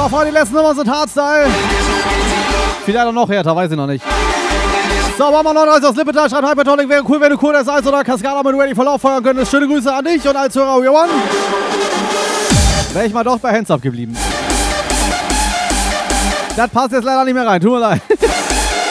Ja, Freunde, die letzten Nummern sind Hardstyle. Vielleicht auch noch härter, weiß ich noch nicht. So, machen wir 39 aus Lippetal, schreibt Hypertonic, wäre cool, wenn du cool das Eis oder Cascada mit Ready for Love feuern könntest. Schöne Grüße an dich und als Hörer Johann. Wäre ich mal doch bei Hands Up geblieben. Das passt jetzt leider nicht mehr rein, tut mir leid.